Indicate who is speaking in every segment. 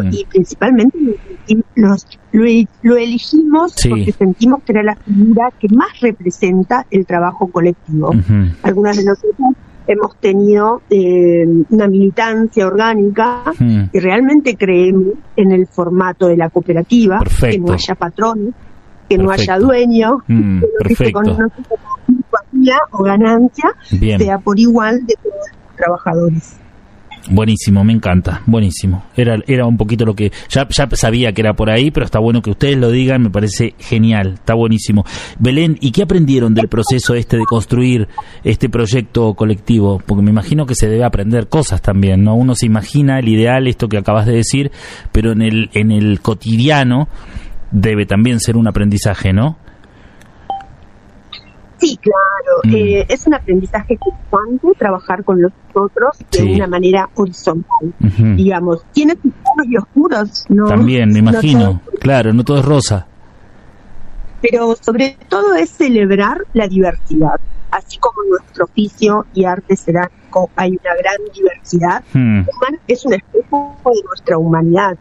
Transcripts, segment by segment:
Speaker 1: y principalmente lo elegimos porque sentimos que era la figura que más representa el trabajo colectivo. Algunas de nosotros hemos tenido una militancia orgánica y realmente creemos en el formato de la cooperativa, que no haya patrones, que no haya dueños, que con nosotros o ganancia sea por igual de todos los trabajadores.
Speaker 2: Buenísimo, me encanta, buenísimo. Era un poquito lo que ya sabía que era por ahí, pero está bueno que ustedes lo digan, me parece genial, está buenísimo. Belén, ¿y qué aprendieron del proceso de construir este proyecto colectivo? Porque me imagino que se debe aprender cosas también, ¿no? Uno se imagina el ideal, esto que acabas de decir, pero en el cotidiano debe también ser un aprendizaje, ¿no?
Speaker 1: Sí, claro. Es un aprendizaje constante trabajar con los otros de una manera horizontal. Digamos, tiene sus claros y oscuros, ¿no?
Speaker 2: También, me imagino. Claro, no todo es rosa.
Speaker 1: Pero sobre todo es celebrar la diversidad. Así como en nuestro oficio y arte cerámico hay una gran diversidad, es un espejo de nuestra humanidad.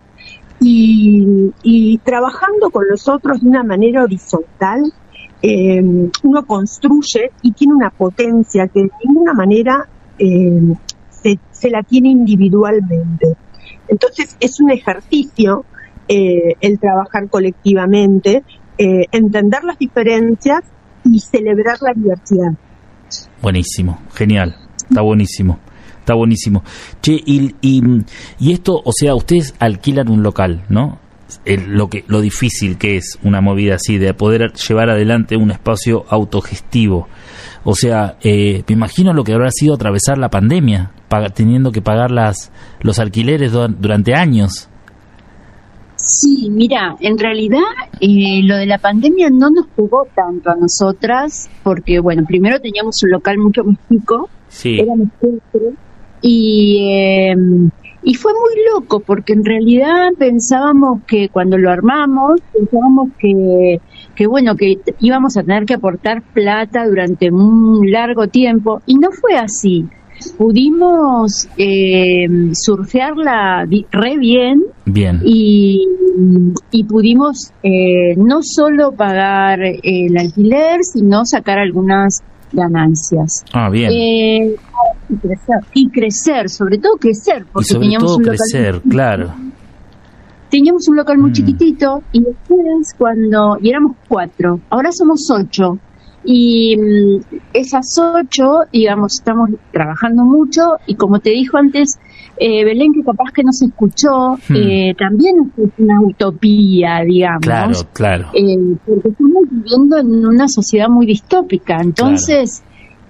Speaker 1: Y trabajando con los otros de una manera horizontal, uno construye y tiene una potencia que de ninguna manera se la tiene individualmente. Entonces es un ejercicio el trabajar colectivamente, entender las diferencias y celebrar la diversidad.
Speaker 2: Buenísimo, genial, está buenísimo. Está buenísimo. Che, y esto, o sea, ustedes alquilan un local, ¿no? Lo difícil que es una movida así, de poder llevar adelante un espacio autogestivo. O sea, me imagino lo que habrá sido atravesar la pandemia, teniendo que pagar los alquileres durante años.
Speaker 3: Sí, mira, en realidad lo de la pandemia no nos pegó tanto a nosotras, porque, bueno, primero teníamos un local mucho más chico, éramos 4, y fue muy loco, porque en realidad pensábamos que cuando lo armamos, que íbamos a tener que aportar plata durante un largo tiempo, y no fue así. Pudimos surfearla re bien. Y pudimos no solo pagar el alquiler, sino sacar algunas ganancias.
Speaker 2: Bien.
Speaker 3: Y crecer, sobre todo crecer, porque teníamos un local
Speaker 2: claro.
Speaker 3: Teníamos un local muy chiquitito, y después y éramos 4, ahora somos 8. Y esas 8, digamos, estamos trabajando mucho, y como te dijo antes Belén, que capaz que no se escuchó, también es una utopía, digamos.
Speaker 2: Claro.
Speaker 3: Porque estamos viviendo en una sociedad muy distópica, entonces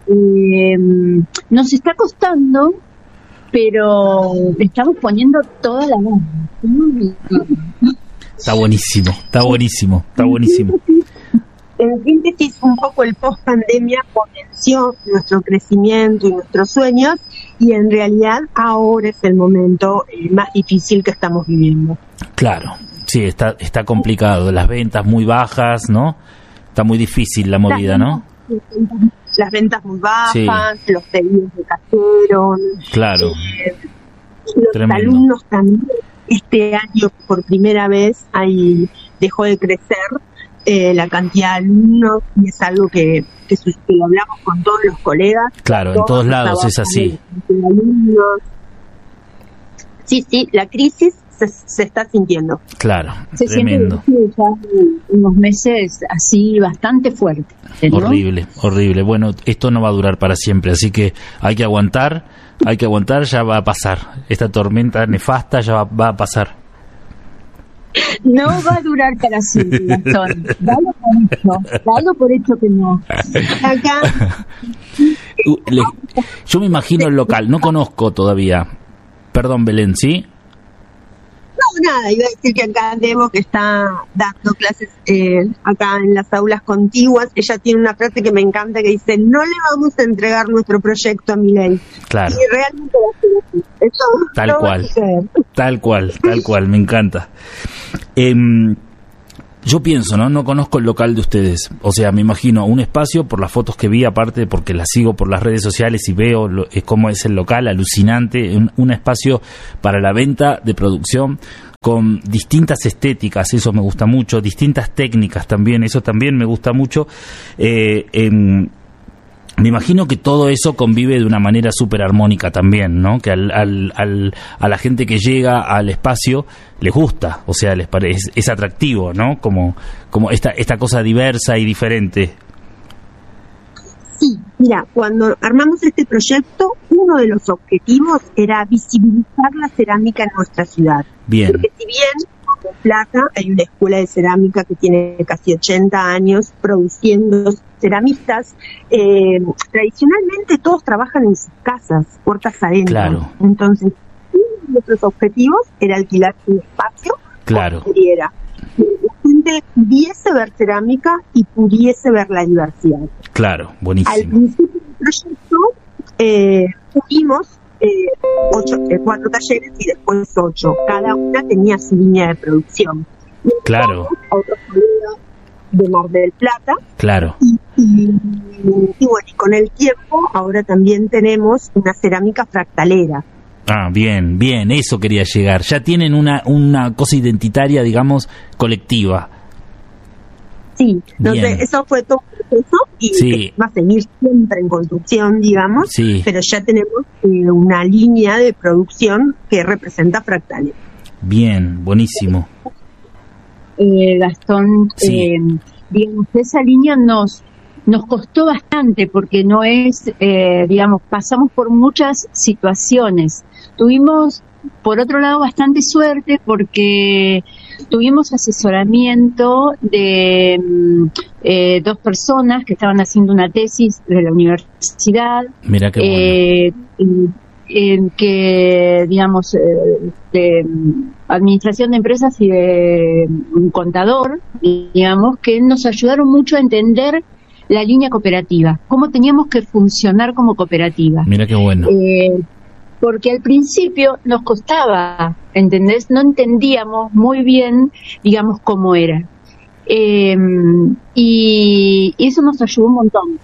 Speaker 3: nos está costando, pero estamos poniendo toda la gana.
Speaker 2: Está buenísimo.
Speaker 1: En síntesis, un poco el post-pandemia potenció nuestro crecimiento y nuestros sueños, y en realidad ahora es el momento más difícil que estamos viviendo.
Speaker 2: Claro, sí, está complicado, las ventas muy bajas, ¿no? Está muy difícil la movida, ¿no?
Speaker 1: Las ventas muy bajas, los pedidos de cayeron.
Speaker 2: Claro.
Speaker 1: Los alumnos también, este año por primera vez dejó de crecer la cantidad de alumnos, y es algo que lo hablamos con todos los colegas.
Speaker 2: Claro, en todos lados es así.
Speaker 1: Sí, la crisis se está sintiendo.
Speaker 2: Claro,
Speaker 3: se
Speaker 2: tremendo.
Speaker 3: Siente ya unos meses así bastante fuerte, ¿no?
Speaker 2: Horrible. Bueno, esto no va a durar para siempre, así que hay que aguantar, ya va a pasar. Esta tormenta nefasta ya va a pasar.
Speaker 3: No va a durar para siempre, Gastón. Dalo por hecho que no.
Speaker 1: Acá.
Speaker 2: Yo me imagino el local, no conozco todavía. Perdón, Belén, ¿sí?
Speaker 1: No, nada, iba a decir que acá Debo, que está dando clases acá en las aulas contiguas, ella tiene una frase que me encanta que dice: no le vamos a entregar nuestro proyecto a Milei.
Speaker 2: Claro.
Speaker 1: Y realmente va a ser así. Eso
Speaker 2: tal
Speaker 1: no
Speaker 2: cual,
Speaker 1: va a suceder.
Speaker 2: tal cual, me encanta. Yo pienso, no conozco el local de ustedes, o sea, me imagino un espacio, por las fotos que vi, aparte porque las sigo por las redes sociales y veo cómo es el local, alucinante, un espacio para la venta de producción con distintas estéticas, eso me gusta mucho, distintas técnicas también, eso también me gusta mucho. Me imagino que todo eso convive de una manera súper armónica también, ¿no? Que a la gente que llega al espacio les gusta, o sea, les parece, es atractivo, ¿no? Como esta cosa diversa y diferente.
Speaker 1: Sí, mira, cuando armamos este proyecto, uno de los objetivos era visibilizar la cerámica en nuestra ciudad.
Speaker 2: Bien.
Speaker 1: Porque si bien en Plata hay una escuela de cerámica que tiene casi 80 años produciendo ceramistas, tradicionalmente todos trabajan en sus casas, puertas adentro.
Speaker 2: Claro.
Speaker 1: Entonces, uno de nuestros objetivos era alquilar un espacio
Speaker 2: claro.
Speaker 1: que pudiera que la gente pudiese ver cerámica y pudiese ver la diversidad.
Speaker 2: Claro, buenísimo.
Speaker 1: Al principio del proyecto tuvimos 4 talleres y después 8. Cada una tenía su línea de producción.
Speaker 2: Claro.
Speaker 1: Otros colegas de Mar del Plata.
Speaker 2: Claro.
Speaker 1: Y bueno, y con el tiempo ahora también tenemos una cerámica fractalera.
Speaker 2: Ah, bien, eso quería llegar. Ya tienen una cosa identitaria, digamos, colectiva.
Speaker 1: Sí, entonces eso fue todo un proceso y
Speaker 2: sí.
Speaker 1: va a seguir siempre en construcción, digamos,
Speaker 2: sí.
Speaker 1: Pero ya tenemos una línea de producción que representa fractales.
Speaker 2: Bien, buenísimo.
Speaker 3: Gastón,
Speaker 2: sí.
Speaker 3: Digamos, esa línea nos costó bastante porque no es, digamos, pasamos por muchas situaciones. Tuvimos, por otro lado, bastante suerte porque tuvimos asesoramiento de 2 personas que estaban haciendo una tesis de la universidad.
Speaker 2: Mira qué bueno.
Speaker 3: Que, digamos, de administración de empresas y de un contador, digamos, que nos ayudaron mucho a entender la línea cooperativa, cómo teníamos que funcionar como cooperativa.
Speaker 2: Mira qué bueno.
Speaker 3: Porque al principio nos costaba, ¿entendés? No entendíamos muy bien, digamos, cómo era. Y eso nos ayudó un montón.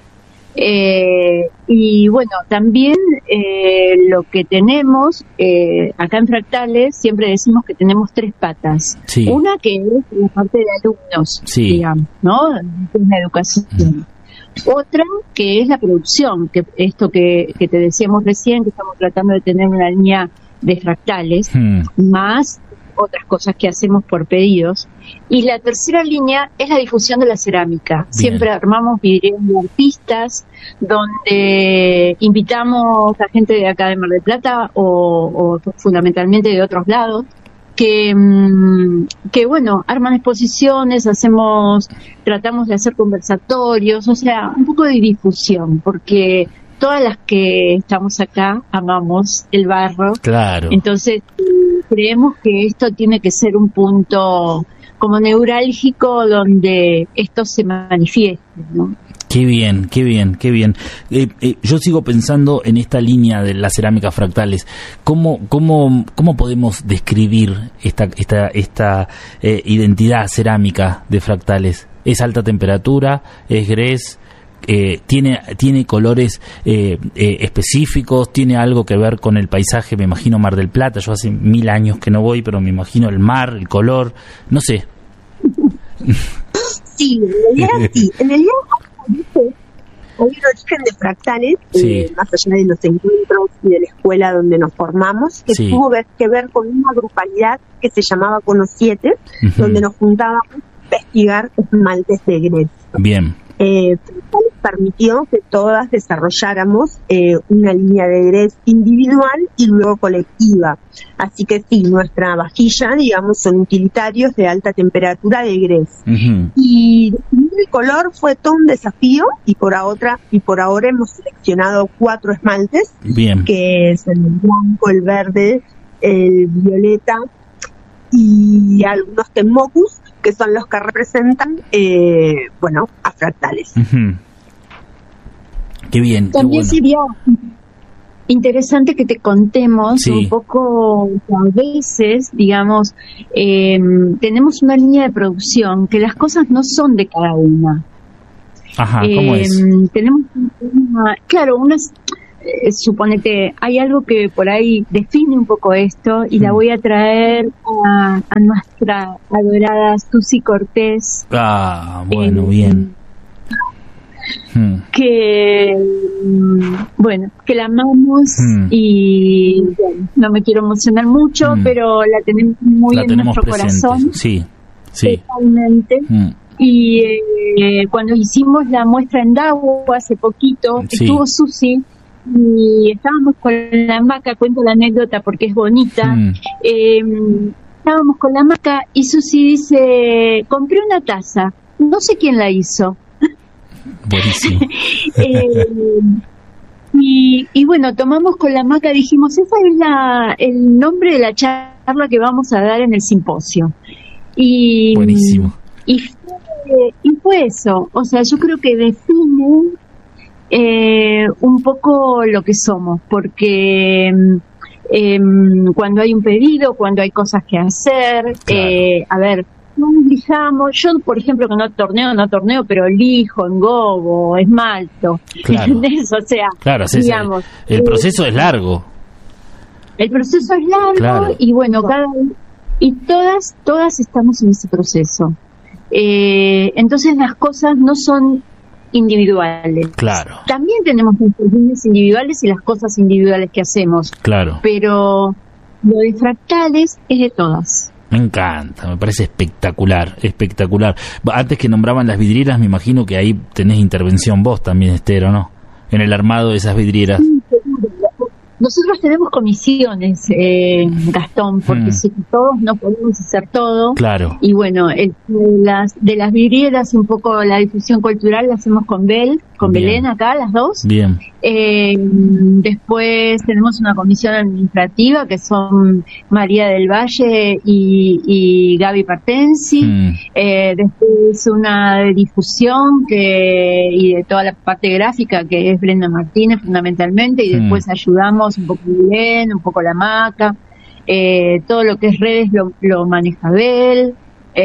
Speaker 3: Y bueno, también lo que tenemos acá en Fractales, siempre decimos que tenemos 3 patas.
Speaker 2: Sí.
Speaker 3: Una que es la parte de alumnos,
Speaker 2: sí.
Speaker 3: digamos, ¿no? Es la educación. Otra que es la producción, que esto que te decíamos recién, que estamos tratando de tener una línea de fractales, más otras cosas que hacemos por pedidos. Y la tercera línea es la difusión de la cerámica. Bien. Siempre armamos videos de artistas donde invitamos a gente de acá de Mar del Plata o fundamentalmente de otros lados que bueno, arman exposiciones, tratamos de hacer conversatorios, o sea, un poco de difusión, porque todas las que estamos acá amamos el barro.
Speaker 2: Claro.
Speaker 3: Entonces, creemos que esto tiene que ser un punto como neurálgico donde esto se manifieste, ¿no?
Speaker 2: Qué bien. Yo sigo pensando en esta línea de las cerámicas fractales. ¿Cómo podemos describir esta identidad cerámica de fractales? ¿Es alta temperatura? ¿Es grés? ¿Tiene colores específicos? ¿Tiene algo que ver con el paisaje? Me imagino Mar del Plata. Yo hace 1000 años que no voy, pero me imagino el mar, el color. No sé.
Speaker 1: Sí, en realidad hay un origen de fractales,
Speaker 2: sí.
Speaker 1: Más allá de los encuentros y de la escuela donde nos formamos, que
Speaker 2: sí.
Speaker 1: tuvo que ver con una grupalidad que se llamaba Cono 7, donde nos juntábamos a investigar esmaltes de grés.
Speaker 2: Bien.
Speaker 1: Permitió que todas desarrolláramos una línea de grés individual y luego colectiva. Así que sí, nuestra vajilla, digamos, son utilitarios de alta temperatura de grés.
Speaker 2: Uh-huh.
Speaker 1: Y el color fue todo un desafío y por ahora hemos seleccionado 4 esmaltes.
Speaker 2: Bien.
Speaker 1: Que es el blanco, el verde, el violeta y algunos tenmokus, que son los que representan, a fractales.
Speaker 2: Uh-huh. Qué bien.
Speaker 3: También
Speaker 2: qué bueno.
Speaker 3: sería interesante que te contemos
Speaker 2: sí.
Speaker 3: un poco, a veces, digamos, tenemos una línea de producción que las cosas no son de cada una.
Speaker 2: Ajá, ¿cómo es?
Speaker 3: Tenemos suponete, hay algo que por ahí define un poco esto y la voy a traer a nuestra adorada Susi Cortés.
Speaker 2: Bueno, bien.
Speaker 3: Que que la amamos y bueno, no me quiero emocionar mucho, pero la tenemos muy en nuestro presente. Corazón.
Speaker 2: Sí.
Speaker 3: Totalmente. Y cuando hicimos la muestra en Dago hace poquito, estuvo Susi y estábamos con la hamaca, cuento la anécdota porque es bonita. Estábamos con la hamaca y Susi dice, compré una taza, no sé quién la hizo.
Speaker 2: Buenísimo.
Speaker 3: Y bueno, tomamos con la hamaca, dijimos, ese es el nombre de la charla que vamos a dar en el simposio.
Speaker 2: Buenísimo.
Speaker 3: Y fue eso, o sea, yo creo que define un poco lo que somos, porque cuando hay un pedido, cuando hay cosas que hacer, claro. A ver, no elijamos, yo por ejemplo que no torneo, pero elijo, engobo, esmalto,
Speaker 2: claro.
Speaker 3: ¿entendés? O sea,
Speaker 2: claro, digamos, el proceso es largo.
Speaker 3: El proceso es largo, claro. Y bueno, todas estamos en ese proceso. Entonces las cosas no son individuales.
Speaker 2: Claro.
Speaker 3: También tenemos nuestras líneas individuales y las cosas individuales que hacemos.
Speaker 2: Claro.
Speaker 3: Pero lo de fractales es de todas.
Speaker 2: Me encanta, me parece espectacular. Antes que nombraban las vidrieras, me imagino que ahí tenés intervención vos también, Esther, ¿o no? En el armado de esas vidrieras.
Speaker 3: Sí, seguro. Nosotros tenemos comisiones, Gastón, porque si todos no podemos hacer todo.
Speaker 2: Claro.
Speaker 3: Y bueno, de las vidrieras, un poco la difusión cultural la hacemos con Belén acá, las dos.
Speaker 2: Bien.
Speaker 3: Después tenemos una comisión administrativa que son María del Valle y Gaby Partensi. Después una de difusión y de toda la parte gráfica que es Brenda Martínez fundamentalmente, y después ayudamos un poco Belén, un poco la Maca, todo lo que es redes lo maneja Bel.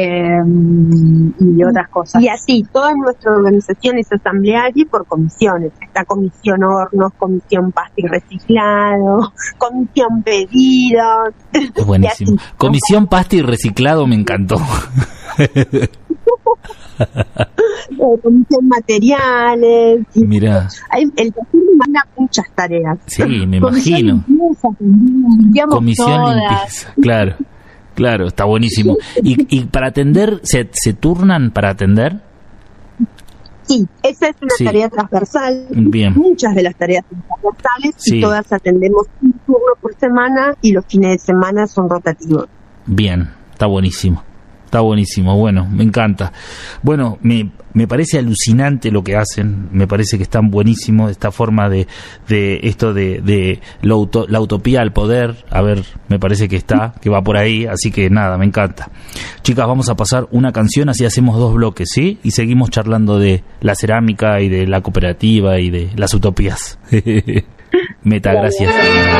Speaker 3: Y otras cosas.
Speaker 1: Y así, toda nuestra organización es asamblearia por comisiones. Está comisión hornos, comisión pasta y reciclado, comisión pedidos.
Speaker 2: Es buenísimo. Así, comisión pasta y reciclado me encantó.
Speaker 1: Comisión materiales.
Speaker 2: Mira.
Speaker 1: El perfil manda muchas tareas.
Speaker 2: Sí, me imagino. Comisión limpieza, claro. Claro, está buenísimo. ¿Y para atender, se turnan para atender?
Speaker 1: Sí, esa es una tarea transversal.
Speaker 2: Bien.
Speaker 1: Muchas de las tareas son transversales y todas atendemos un turno por semana y los fines de semana son rotativos.
Speaker 2: Bien, está buenísimo. Bueno, me encanta. Bueno, me parece alucinante lo que hacen, me parece que están buenísimos, esta forma de esto de la utopía al poder, a ver, me parece que va por ahí, así que nada, me encanta. Chicas, vamos a pasar una canción, así hacemos 2 bloques, ¿sí? Y seguimos charlando de la cerámica y de la cooperativa y de las utopías. Meta, gracias.